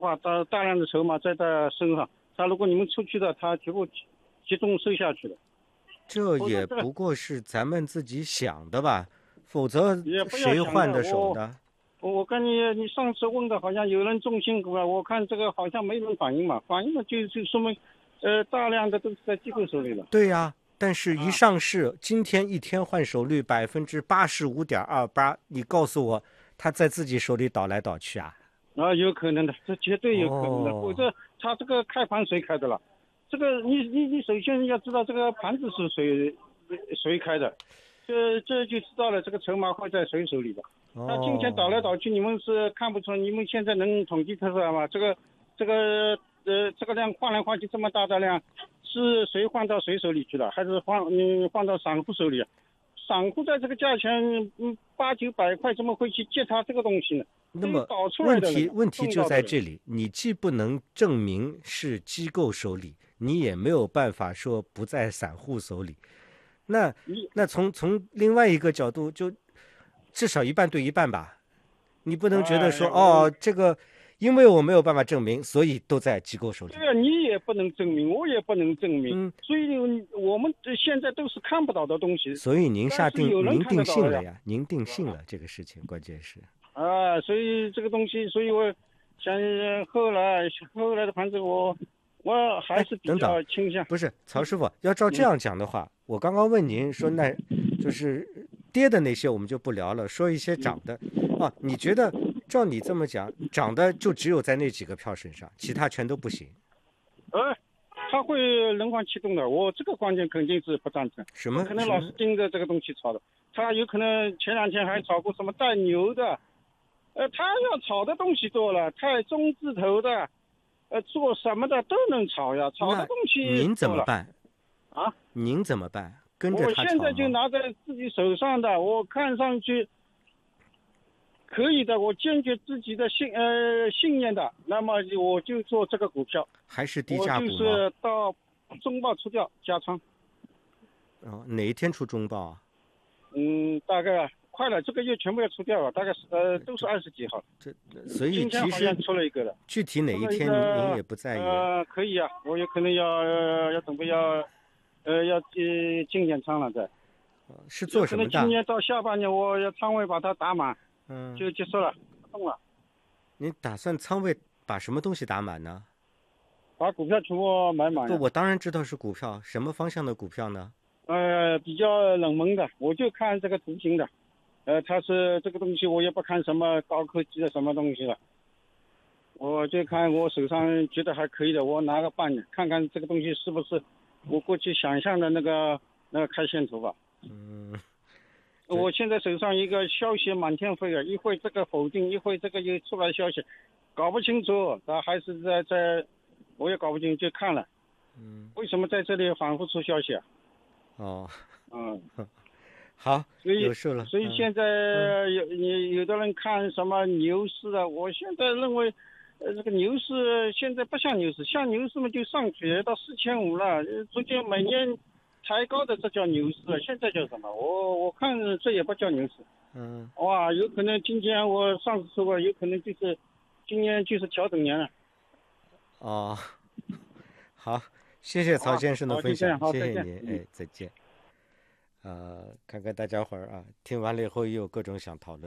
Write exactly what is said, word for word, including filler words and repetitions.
哇，大大量的筹码在他身上，他如果你们出去的，他全部集集中收下去了。 这也否则这个不过是咱们自己想的吧，否则也不要想的。 谁换得手我呢？ 我跟你你上次问的好像有人中新股啊，我看这个好像没人反应嘛，反应了就就说明，呃，大量的都是在机构手里了。 对呀，但是一啊上市，今天一天换手率百分之八十五点二八，你告诉我他在自己手里倒来倒去啊？ 啊，有可能的，这绝对有可能的，否哦， 则他这个开盘谁开的了？这个你你你首先要知道这个盘子是谁谁开的，这这就知道了这个筹码会在谁手里的。那今天倒来哦， 倒去，你们是看不出，你们现在能统计出来吗？这个这个呃这个量换来换去这么大的量，是谁换到谁手里去了，还是换嗯换到散户手里？散户在这个价钱嗯八九百块，怎么会去借他这个东西呢？ 那么对于搞出来问的人， 题问题就中到的人。 在这里，你既不能证明是机构手里，你也没有办法说不在散户手里。那你那从从另外一个角度，就至少一半对一半吧。你不能觉得说哎呀，我哦，这个因为我没有办法证明，所以都在机构手里。 对啊，你也不能证明，我也不能证明， 嗯， 所以我们这现在都是看不到的东西， 所以您下但是有人定您定看得到了呀。 性了呀，您定性了这个事情，关键是。 啊，所以这个东西，所以我想后来后来的盘子我我还哎， 是比等等， 较倾向。 不是曹师傅，要照这嗯样讲的话，我刚刚问您说，那就是跌的那些我们就不聊了，说一些涨的。啊，你觉得照你这么讲，涨的就只有在那几个票身上，其他全都不行？ 呃，他会轮换启动的，我这个观点肯定是不赞成， 什不可能老是么什么？ 盯着这个东西炒的。他有可能前两天还炒过什么带牛的，呃，他要炒的东西多了，带中字头的，呃，做什么的都能炒呀，炒的那东西您怎多了么办？ 啊。 您怎么办？跟着我他现在就炒吗？ 拿在自己手上的，我看上去可以的，我坚决自己的信呃信念的，那么我就做这个股票， 还是低我就价股吗？ 是到中报出掉加仓， 哦，哪一天出中报啊？ 嗯，大概快了，这个月全部要出掉了，大概是呃都是二十几号， 这所以今天其实好像出了一个了， 具体哪一出了一天您您个也不在意。 呃可以啊，我有可能要、呃、要准备要呃要进进减仓了，再是有可做什么的？ 能今年到下半年我要仓位把它打满嗯， 就结束了，不动了。 您打算仓位把什么东西打满呢？ 把股票全部买满不， 呀。 我当然知道是股票，什么方向的股票呢？ 呃，比较冷门的，我就看这个图形的。呃，它是这个东西，我也不看什么高科技的什么东西了，我就看我手上觉得还可以的，我拿个半年看看这个东西是不是我过去想象的那个那个开线图吧。 嗯，对我现在手上一个消息满天飞啊，一会这个否定，一会这个又出来消息，搞不清楚，他还是在在，我也搞不清，就看了。 嗯， 为什么在这里反复出消息啊？ 哦， 嗯， 好， 所以有数了。嗯所以现在有有有的人看什么牛市啊，我现在认为，呃，这个牛市现在不像牛市，像牛市嘛就上去到四千五了，呃逐渐每年抬高的，这叫牛市了。现在叫什么？我我看这也不叫牛市。 嗯， 哇，有可能今天我上次说过，有可能就是今年就是调整年了。 哦，好，谢谢曹好吧， 先生的好， 分享， 就这样，好，再见。 谢谢您， 嗯。 哎，再见。呃，看看大家伙儿啊，听完了以后也有各种想讨论。